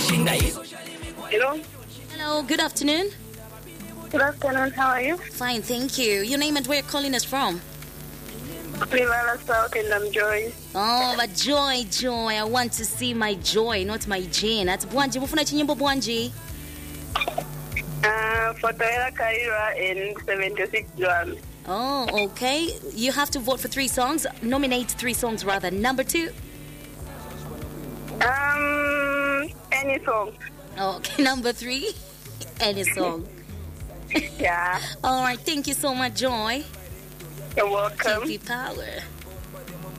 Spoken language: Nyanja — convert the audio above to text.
Hello. Hello, good afternoon. Good afternoon. How are you? Fine, thank you. Your name and where you're calling us from? Primala South, and I'm Joy. Oh, but Joy. I want to see my Joy, not my Jane. That's Bwanji. Mufuna chinyimbo Bwanji. Fotoela Kaira in 76 drums. Oh, okay. You have to vote for 3 songs. Nominate 3 songs rather. Number 2. Any song. Okay, number 3. Any song. Yeah. All right, thank you so much, Joy. You're welcome. KP Power.